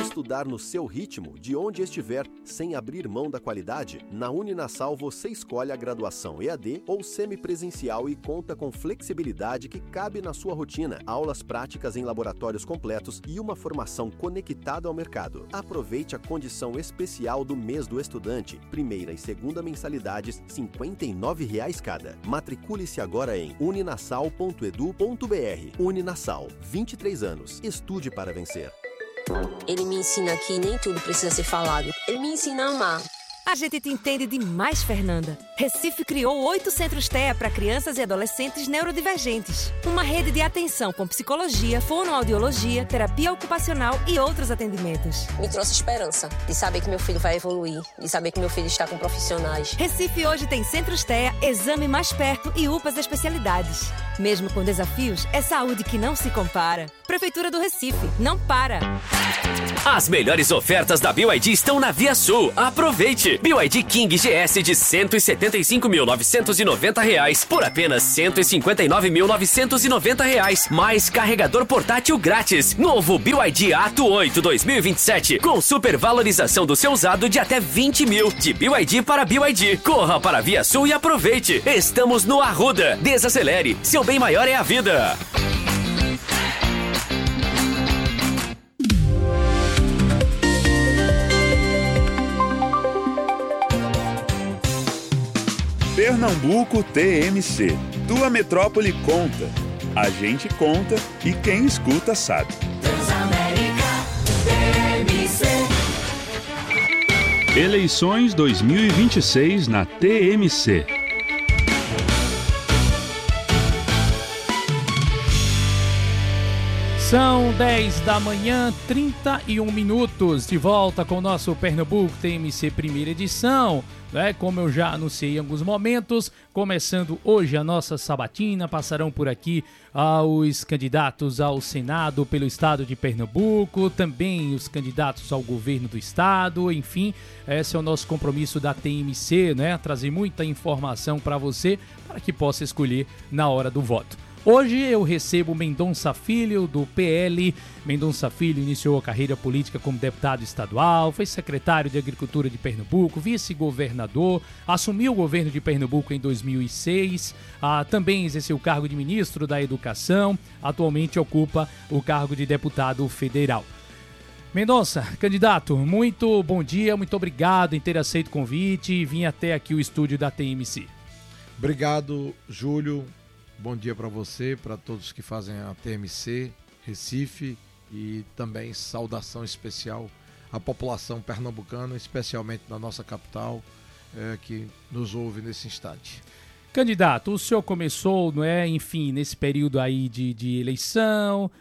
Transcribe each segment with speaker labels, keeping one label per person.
Speaker 1: estudar no seu ritmo, de onde estiver, sem abrir mão da qualidade? Na Uninasal você escolhe a graduação EAD ou semipresencial e conta com flexibilidade que cabe na sua rotina, aulas práticas em laboratórios completos e uma formação conectada ao mercado. Aproveite a condição especial do mês do estudante, primeira e segunda mensalidades, R$ 59,00 cada. Matricule-se agora em uninasal.edu.br. Uninasal, 23 anos. Estude para vencer.
Speaker 2: Ele me ensina que nem tudo precisa ser falado. Ele me ensina a amar.
Speaker 3: A gente te entende demais, Fernanda. Recife criou 8 centros TEA para crianças e adolescentes neurodivergentes. Uma rede de atenção com psicologia, fonoaudiologia, terapia ocupacional e outros atendimentos.
Speaker 2: Me trouxe esperança de saber que meu filho vai evoluir, de saber que meu filho está com profissionais.
Speaker 3: Recife hoje tem centros TEA, exame mais perto e UPAs de especialidades. Mesmo com desafios, é saúde que não se compara. Prefeitura do Recife, não para!
Speaker 4: As melhores ofertas da BYD estão na Via Sul. Aproveite! BYD King GS de R$ 175.990 por apenas R$ 159.990. Mais carregador portátil grátis. Novo BYD Ato 8 2027 com supervalorização do seu usado de até 20 mil. De BYD para BYD. Corra para a Via Sul e aproveite. Estamos no Arruda. Desacelere. Seu bem maior é a vida.
Speaker 5: Pernambuco TMC. Tua metrópole conta. A gente conta e quem escuta sabe.
Speaker 6: Transamérica TMC.
Speaker 5: Eleições 2026 na TMC.
Speaker 7: São 10 da manhã, 31 minutos, de volta com o nosso Pernambuco TMC primeira edição, né? Como eu já anunciei em alguns momentos, começando hoje a nossa sabatina, passarão por aqui os candidatos ao Senado pelo estado de Pernambuco, também os candidatos ao governo do estado, enfim, esse é o nosso compromisso da TMC, né? Trazer muita informação para você, para que possa escolher na hora do voto. Hoje eu recebo Mendonça Filho, do PL. Mendonça Filho iniciou a carreira política como deputado estadual, foi secretário de Agricultura de Pernambuco, vice-governador, assumiu o governo de Pernambuco em 2006, também exerceu o cargo de ministro da Educação, atualmente ocupa o cargo de deputado federal. Mendonça, candidato, muito bom dia, muito obrigado em ter aceito o convite e vir até aqui o estúdio da TMC.
Speaker 8: Obrigado, Júlio. Bom dia para você, para todos que fazem a TMC, Recife, e também saudação especial à população pernambucana, especialmente na nossa capital, que nos ouve nesse instante.
Speaker 7: Candidato, o senhor começou, não é, enfim, nesse período aí de eleição,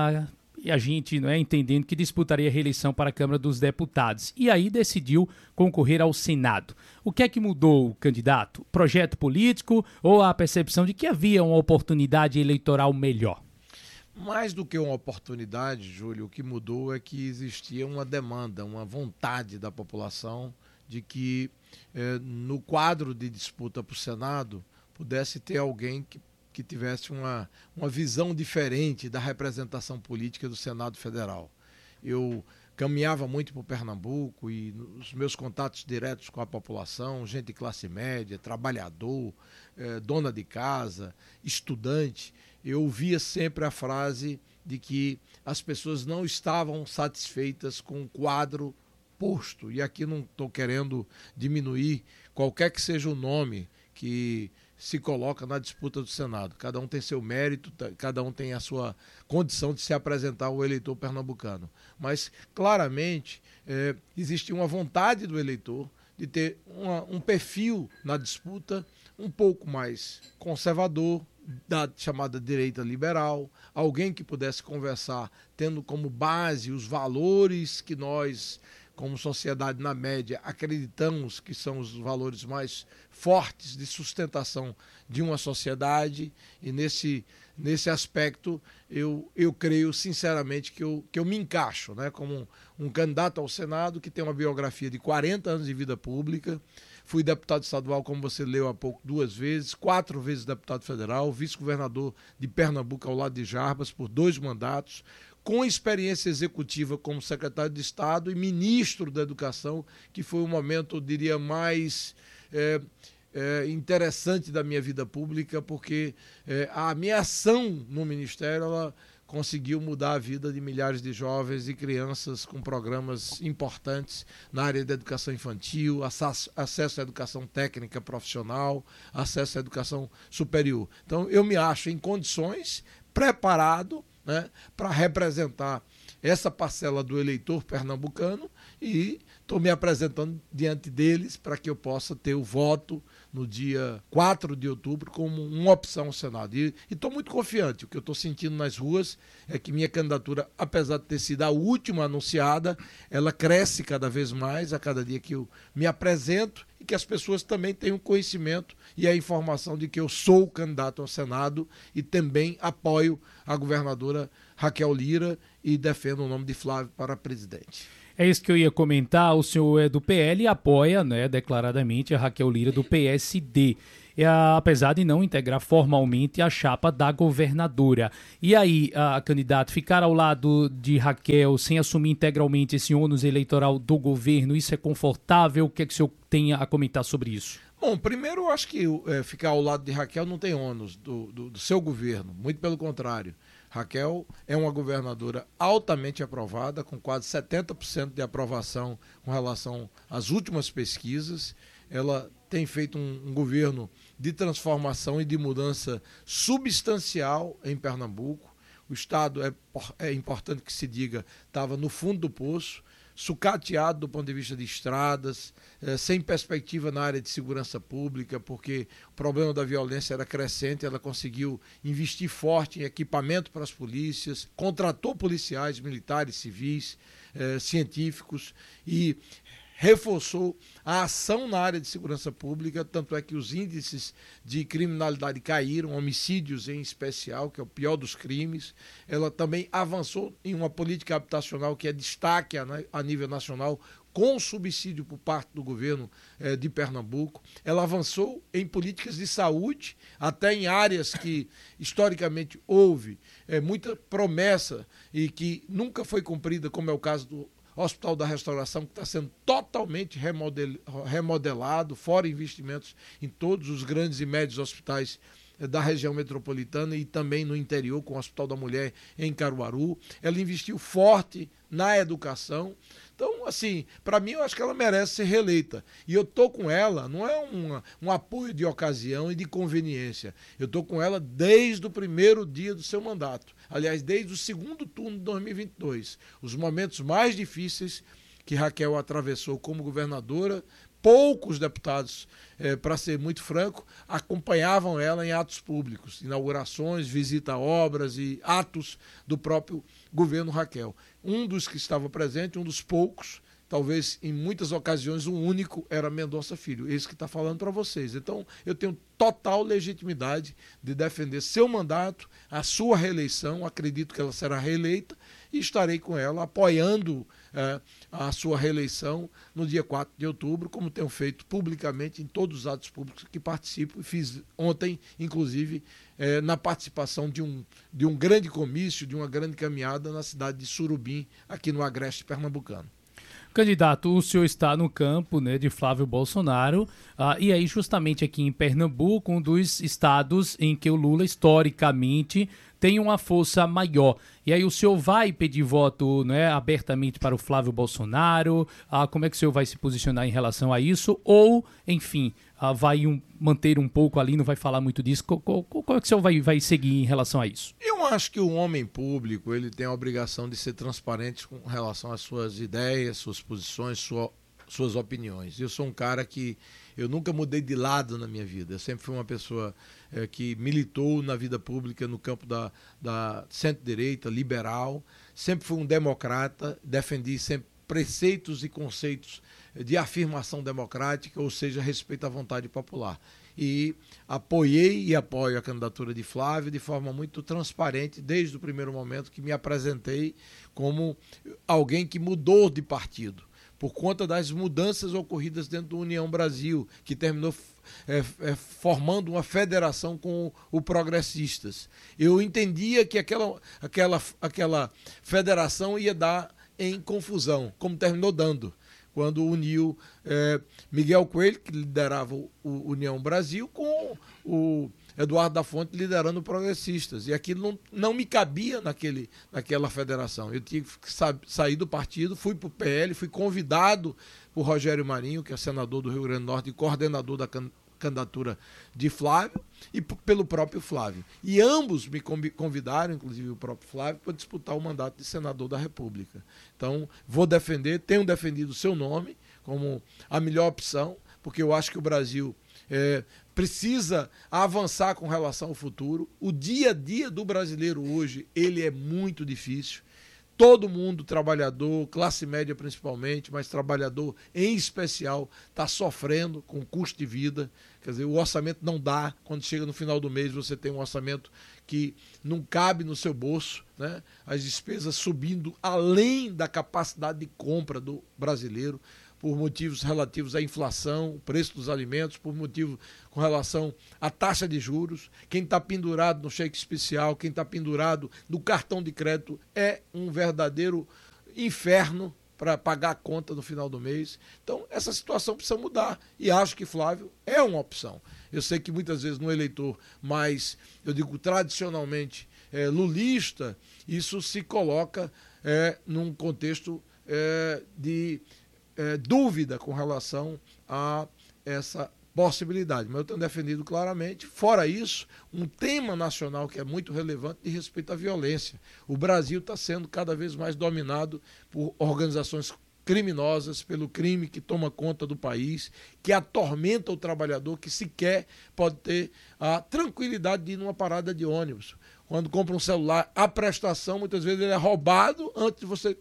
Speaker 7: e a gente, não é, entendendo que disputaria a reeleição para a Câmara dos Deputados. E aí decidiu concorrer ao Senado. O que é que mudou, candidato? Projeto político ou a percepção de que havia uma oportunidade eleitoral melhor?
Speaker 8: Mais do que uma oportunidade, Júlio, o que mudou é que existia uma demanda, uma vontade da população de que no quadro de disputa para o Senado pudesse ter alguém que tivesse uma visão diferente da representação política do Senado Federal. Eu caminhava muito por Pernambuco e nos meus contatos diretos com a população, gente de classe média, trabalhador, dona de casa, estudante, eu ouvia sempre a frase de que as pessoas não estavam satisfeitas com o quadro posto. E aqui não estou querendo diminuir qualquer que seja o nome que se coloca na disputa do Senado. Cada um tem seu mérito, cada um tem a sua condição de se apresentar ao eleitor pernambucano. Mas, claramente, existe uma vontade do eleitor de ter um perfil na disputa um pouco mais conservador, da chamada direita liberal, alguém que pudesse conversar tendo como base os valores que nós, como sociedade na média, acreditamos que são os valores mais fortes de sustentação de uma sociedade, e nesse aspecto eu creio sinceramente que eu me encaixo, né, como um candidato ao Senado que tem uma biografia de 40 anos de vida pública. Fui deputado estadual, como você leu há pouco, 2 vezes, 4 vezes deputado federal, vice-governador de Pernambuco ao lado de Jarbas por 2 mandatos, com experiência executiva como secretário de Estado e ministro da Educação, que foi o momento, eu diria, mais interessante da minha vida pública, porque a minha ação no Ministério, ela conseguiu mudar a vida de milhares de jovens e crianças com programas importantes na área da educação infantil, acesso à educação técnica profissional, acesso à educação superior. Então, eu me acho em condições, preparado, né, para representar essa parcela do eleitor pernambucano e estou me apresentando diante deles para que eu possa ter o voto no dia 4 de outubro como uma opção ao Senado. E estou muito confiante. O que eu estou sentindo nas ruas é que minha candidatura, apesar de ter sido a última anunciada, ela cresce cada vez mais a cada dia que eu me apresento e que as pessoas também tenham conhecimento e a informação de que eu sou candidato ao Senado e também apoio a governadora Raquel Lira e defendo o nome de Flávio para presidente.
Speaker 7: É isso que eu ia comentar. O senhor é do PL e apoia, né, declaradamente a Raquel Lira do PSD, apesar de não integrar formalmente a chapa da governadora. E aí, candidato, ficar ao lado de Raquel sem assumir integralmente esse ônus eleitoral do governo, isso é confortável? O que é que o senhor tem a comentar sobre isso?
Speaker 8: Bom, primeiro eu acho que ficar ao lado de Raquel não tem ônus do seu governo, muito pelo contrário. Raquel é uma governadora altamente aprovada, com quase 70% de aprovação com relação às últimas pesquisas. Ela tem feito um governo de transformação e de mudança substancial em Pernambuco. O Estado, é importante que se diga, estava no fundo do poço, sucateado do ponto de vista de estradas, sem perspectiva na área de segurança pública, porque o problema da violência era crescente. Ela conseguiu investir forte em equipamento para as polícias, contratou policiais, militares, civis, científicos e reforçou a ação na área de segurança pública, tanto é que os índices de criminalidade caíram, homicídios em especial, que é o pior dos crimes. Ela também avançou em uma política habitacional que é destaque a nível nacional, com subsídio por parte do governo de Pernambuco. Ela avançou em políticas de saúde, até em áreas que historicamente houve muita promessa e que nunca foi cumprida, como é o caso do Hospital da Restauração, que está sendo totalmente remodelado, fora investimentos em todos os grandes e médios hospitais da região metropolitana e também no interior, com o Hospital da Mulher em Caruaru. Ela investiu forte na educação. Então, assim, para mim, eu acho que ela merece ser reeleita. E eu estou com ela, não é um apoio de ocasião e de conveniência. Eu estou com ela desde o primeiro dia do seu mandato. Aliás, desde o segundo turno de 2022. Os momentos mais difíceis que Raquel atravessou como governadora, poucos deputados, para ser muito franco, acompanhavam ela em atos públicos, inaugurações, visita a obras e atos do próprio governo Raquel. Um dos que estava presente, um dos poucos, talvez em muitas ocasiões o único, era Mendonça Filho, esse que está falando para vocês. Então, eu tenho total legitimidade de defender seu mandato, a sua reeleição. Acredito que ela será reeleita e estarei com ela apoiando a sua reeleição no dia 4 de outubro, como tenho feito publicamente em todos os atos públicos que participo, e fiz ontem, inclusive, na participação de um grande comício, de uma grande caminhada na cidade de Surubim, aqui no Agreste Pernambucano.
Speaker 7: Candidato, o senhor está no campo, né, de Flávio Bolsonaro, e aí justamente aqui em Pernambuco, um dos estados em que o Lula historicamente tem uma força maior. E aí o senhor vai pedir voto, né, abertamente para o Flávio Bolsonaro? Como é que o senhor vai se posicionar em relação a isso? Ou, enfim, vai manter um pouco ali, não vai falar muito disso? Qual é que o senhor vai seguir em relação a isso?
Speaker 8: Eu acho que o homem público, ele tem a obrigação de ser transparente com relação às suas ideias, suas posições, suas opiniões. Eu sou um cara que eu nunca mudei de lado na minha vida. Eu sempre fui uma pessoa que militou na vida pública no campo da centro-direita, liberal. Sempre fui um democrata, defendi sempre preceitos e conceitos de afirmação democrática, ou seja, respeito à vontade popular. E apoiei e apoio a candidatura de Flávio de forma muito transparente, desde o primeiro momento que me apresentei como alguém que mudou de partido. por conta das mudanças ocorridas dentro do União Brasil, que terminou formando uma federação com o Progressistas. Eu entendia que aquela federação ia dar em confusão, como terminou dando, quando uniu Miguel Coelho, que liderava o União Brasil, com o Eduardo da Fonte liderando o Progressistas. E aquilo não me cabia naquela federação. Eu tinha que sair do partido, fui para o PL, fui convidado por Rogério Marinho, que é senador do Rio Grande do Norte e coordenador da candidatura de Flávio, e pelo próprio Flávio. E ambos me convidaram, inclusive o próprio Flávio, para disputar o mandato de senador da República. Então, tenho defendido o seu nome como a melhor opção, porque eu acho que o Brasil precisa avançar com relação ao futuro. O dia a dia do brasileiro hoje, ele é muito difícil. Todo mundo, trabalhador, classe média principalmente, mas trabalhador em especial, está sofrendo com o custo de vida. Quer dizer, o orçamento não dá. Quando chega no final do mês, você tem um orçamento que não cabe no seu bolso, né? As despesas subindo além da capacidade de compra do brasileiro, por motivos relativos à inflação, o preço dos alimentos, por motivo com relação à taxa de juros. Quem está pendurado no cheque especial, quem está pendurado no cartão de crédito, é um verdadeiro inferno para pagar a conta no final do mês. Então, essa situação precisa mudar. E acho que Flávio é uma opção. Eu sei que muitas vezes no eleitor mais, eu digo tradicionalmente, lulista, isso se coloca num contexto de dúvida com relação a essa possibilidade. Mas eu tenho defendido claramente, fora isso, um tema nacional que é muito relevante de respeito à violência. O Brasil está sendo cada vez mais dominado por organizações criminosas, pelo crime que toma conta do país, que atormenta o trabalhador, que sequer pode ter a tranquilidade de ir numa parada de ônibus. Quando compra um celular, a prestação, muitas vezes ele é roubado antes de você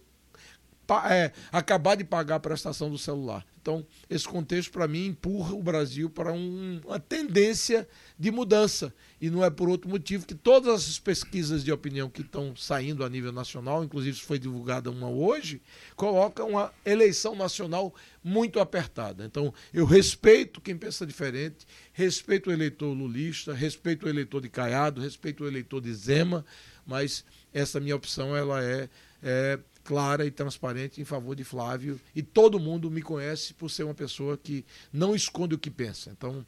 Speaker 8: acabar de pagar a prestação do celular. Então, esse contexto, para mim, empurra o Brasil para uma tendência de mudança. E não é por outro motivo que todas essas pesquisas de opinião que estão saindo a nível nacional, inclusive foi divulgada uma hoje, colocam uma eleição nacional muito apertada. Então, eu respeito quem pensa diferente, respeito o eleitor lulista, respeito o eleitor de Caiado, respeito o eleitor de Zema, mas essa minha opção ela é clara e transparente em favor de Flávio, e todo mundo me conhece por ser uma pessoa que não esconde o que pensa. Então,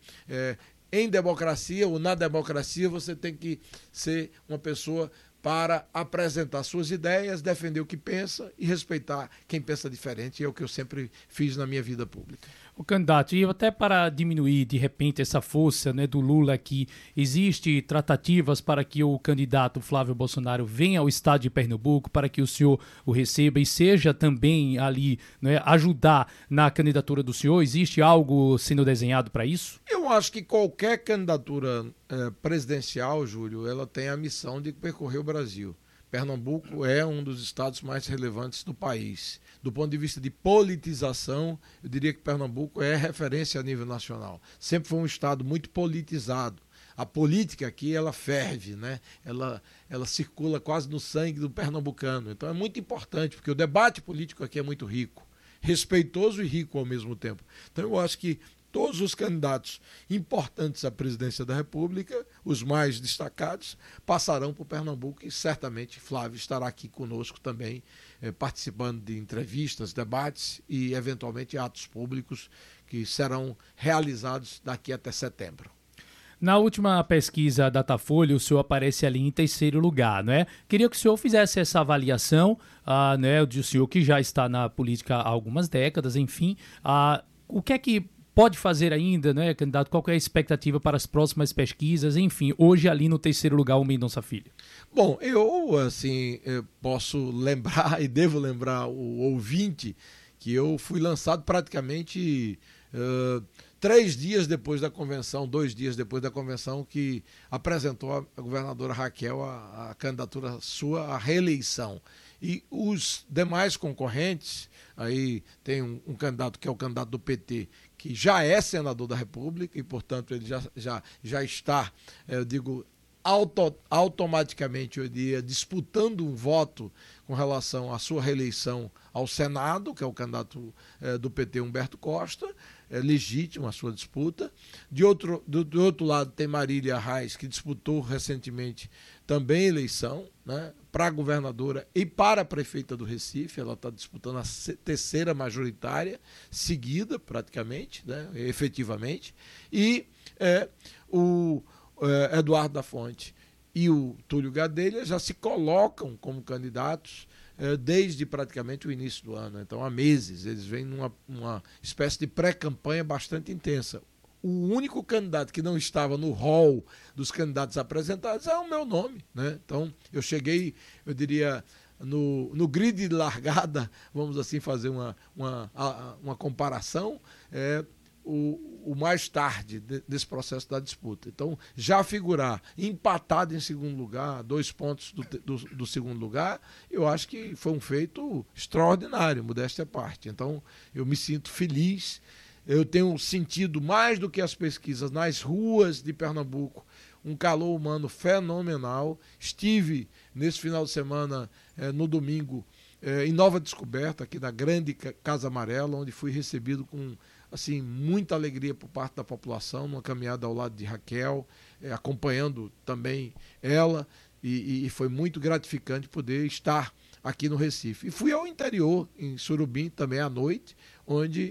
Speaker 8: em democracia ou na democracia, você tem que ser uma pessoa para apresentar suas ideias, defender o que pensa e respeitar quem pensa diferente, e é o que eu sempre fiz na minha vida pública.
Speaker 7: O candidato, e até para diminuir de repente essa força, né, do Lula aqui, existe tratativas para que o candidato Flávio Bolsonaro venha ao estado de Pernambuco, para que o senhor o receba e seja também ali, né, ajudar na candidatura do senhor? Existe algo sendo desenhado para isso?
Speaker 8: Eu acho que qualquer candidatura presidencial, Júlio, ela tem a missão de percorrer o Brasil. Pernambuco é um dos estados mais relevantes do país. Do ponto de vista de politização, eu diria que Pernambuco é referência a nível nacional. Sempre foi um estado muito politizado. A política aqui, ela ferve, né? Ela circula quase no sangue do pernambucano. Então é muito importante, porque o debate político aqui é muito rico, respeitoso e rico ao mesmo tempo. Então eu acho que todos os candidatos importantes à presidência da República, os mais destacados, passarão por Pernambuco e certamente Flávio estará aqui conosco também, participando de entrevistas, debates e, eventualmente, atos públicos que serão realizados daqui até setembro.
Speaker 7: Na última pesquisa Datafolha, o senhor aparece ali em terceiro lugar, né? Queria que o senhor fizesse essa avaliação, né, do senhor que já está na política há algumas décadas, enfim, o que é que pode fazer ainda, né, candidato? Qual que é a expectativa para as próximas pesquisas? Enfim, hoje ali no terceiro lugar, o Mendonça Filho.
Speaker 8: Bom, eu posso lembrar e devo lembrar o ouvinte que eu fui lançado praticamente 3 dias depois da convenção, 2 dias depois da convenção, que apresentou a governadora Raquel a candidatura sua à reeleição. E os demais concorrentes, aí tem um candidato que é o candidato do PT, que já é senador da República e, portanto, ele já está, eu digo, automaticamente, eu diria, disputando um voto com relação à sua reeleição ao Senado, que é o candidato do PT, Humberto Costa, é legítima a sua disputa. Do outro lado tem Marília Reis, que disputou recentemente também eleição, né, para governadora e para a prefeita do Recife. Ela está disputando a terceira majoritária, seguida praticamente, né, efetivamente. E o Eduardo da Fonte e o Túlio Gadelha já se colocam como candidatos desde praticamente o início do ano. Então, há meses, eles vêm numa espécie de pré-campanha bastante intensa. O único candidato que não estava no hall dos candidatos apresentados é o meu nome, né? Então, eu cheguei, eu diria, no grid de largada, vamos assim fazer uma comparação, o mais tarde desse processo da disputa. Então, já figurar empatado em segundo lugar, 2 pontos do segundo lugar, eu acho que foi um feito extraordinário, modéstia à parte. Então, eu me sinto feliz. Eu tenho sentido, mais do que as pesquisas, nas ruas de Pernambuco, um calor humano fenomenal. Estive nesse final de semana, no domingo, em Nova Descoberta, aqui na grande Casa Amarela, onde fui recebido com assim, muita alegria por parte da população, numa caminhada ao lado de Raquel, acompanhando também ela, e foi muito gratificante poder estar aqui no Recife. E fui ao interior, em Surubim, também à noite, onde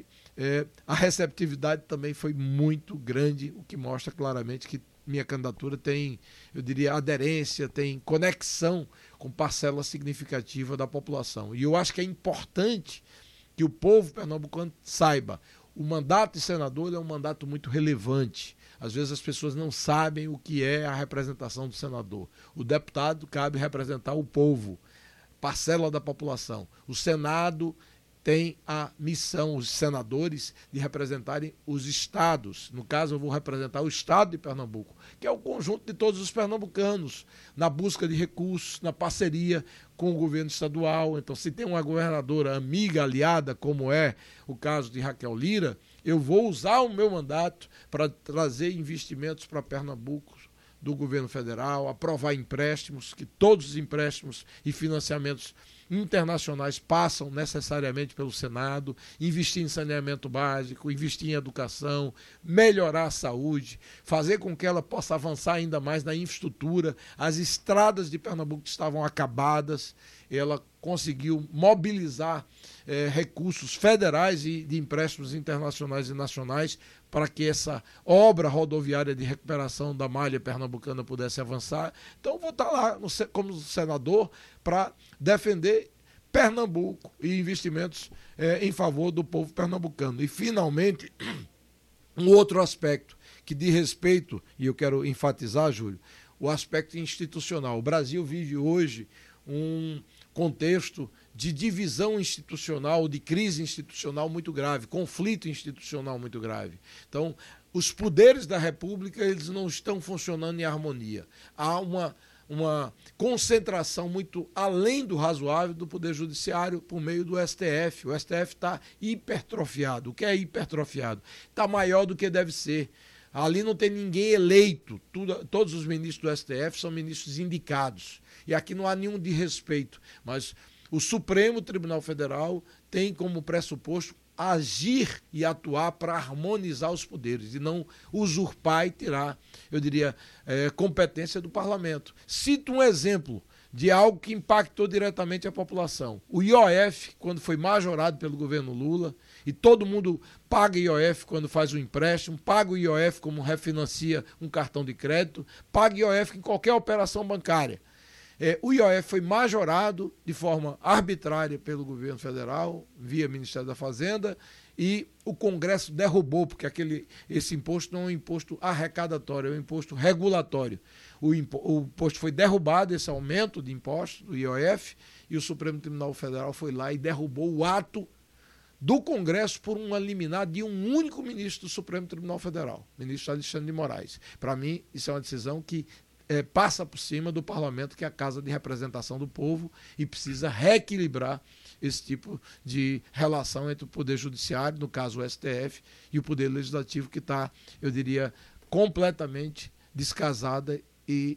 Speaker 8: a receptividade também foi muito grande, o que mostra claramente que minha candidatura tem, eu diria, aderência, tem conexão com parcela significativa da população. E eu acho que é importante que o povo pernambucano saiba: o mandato de senador é um mandato muito relevante. Às vezes as pessoas não sabem o que é a representação do senador. O deputado cabe representar o povo, parcela da população. O Senado tem a missão, os senadores, de representarem os estados. No caso, eu vou representar o estado de Pernambuco, que é o conjunto de todos os pernambucanos, na busca de recursos, na parceria com o governo estadual. Então, se tem uma governadora amiga, aliada, como é o caso de Raquel Lira, eu vou usar o meu mandato para trazer investimentos para Pernambuco do governo federal, aprovar empréstimos, que todos os empréstimos e financiamentos internacionais passam necessariamente pelo Senado, investir em saneamento básico, investir em educação, melhorar a saúde, fazer com que ela possa avançar ainda mais na infraestrutura. As estradas de Pernambuco estavam acabadas, ela conseguiu mobilizar recursos federais e de empréstimos internacionais e nacionais para que essa obra rodoviária de recuperação da malha pernambucana pudesse avançar. Então, vou estar lá como senador para defender Pernambuco e investimentos em favor do povo pernambucano. E, finalmente, um outro aspecto que diz respeito, e eu quero enfatizar, Júlio, o aspecto institucional. O Brasil vive hoje um contexto de divisão institucional, de crise institucional muito grave, conflito institucional muito grave. Então, os poderes da República, eles não estão funcionando em harmonia. Há uma concentração muito além do razoável do Poder Judiciário por meio do STF. O STF está hipertrofiado. O que é hipertrofiado? Está maior do que deve ser. Ali não tem ninguém eleito. Todos os ministros do STF são ministros indicados. E aqui não há nenhum desrespeito. Mas o Supremo Tribunal Federal tem como pressuposto agir e atuar para harmonizar os poderes e não usurpar e tirar, eu diria, competência do parlamento. Cito um exemplo de algo que impactou diretamente a população. O IOF, quando foi majorado pelo governo Lula, e todo mundo paga IOF quando faz um empréstimo, paga o IOF como refinancia um cartão de crédito, paga IOF em qualquer operação bancária. O IOF foi majorado de forma arbitrária pelo governo federal, via Ministério da Fazenda, e o Congresso derrubou, porque esse imposto não é um imposto arrecadatório, é um imposto regulatório. O imposto foi derrubado, esse aumento de imposto do IOF, e o Supremo Tribunal Federal foi lá e derrubou o ato do Congresso por uma liminar de um único ministro do Supremo Tribunal Federal, ministro Alexandre de Moraes. Para mim, isso é uma decisão que passa por cima do parlamento, que é a casa de representação do povo, e precisa reequilibrar esse tipo de relação entre o Poder Judiciário, no caso o STF, e o Poder Legislativo, que está, eu diria, completamente descasada e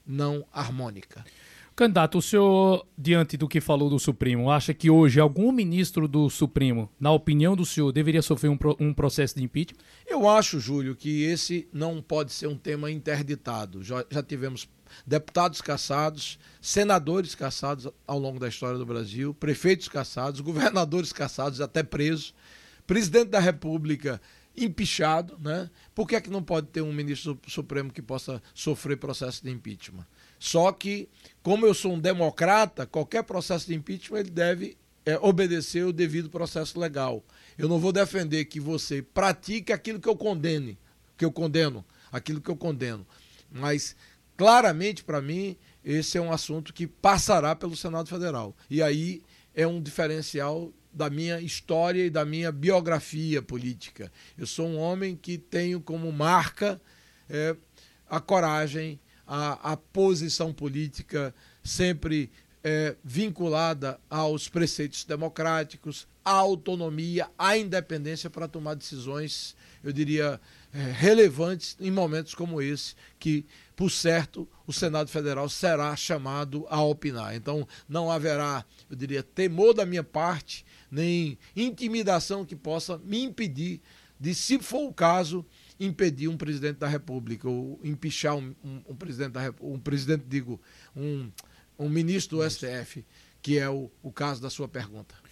Speaker 8: não harmônica.
Speaker 7: Candidato, o senhor, diante do que falou do Supremo, acha que hoje algum ministro do Supremo, na opinião do senhor, deveria sofrer um processo de impeachment?
Speaker 8: Eu acho, Júlio, que esse não pode ser um tema interditado. Já tivemos deputados cassados, senadores cassados ao longo da história do Brasil, prefeitos cassados, governadores cassados, até presos, presidente da República empichado, né? Por que é que não pode ter um ministro supremo que possa sofrer processo de impeachment? Só que, como eu sou um democrata, qualquer processo de impeachment ele deve obedecer o devido processo legal. Eu não vou defender que você pratique aquilo que eu condeno, aquilo que eu condeno. Mas, claramente, para mim, esse é um assunto que passará pelo Senado Federal. E aí é um diferencial da minha história e da minha biografia política. Eu sou um homem que tenho como marca a coragem, a posição política sempre vinculada aos preceitos democráticos, à autonomia, à independência para tomar decisões, eu diria, relevantes em momentos como esse, que, por certo, o Senado Federal será chamado a opinar. Então, não haverá, eu diria, temor da minha parte, nem intimidação que possa me impedir de, se for o caso, impedir um presidente da República, ou empichar um presidente da República, um ministro do STF, que é o caso da sua pergunta.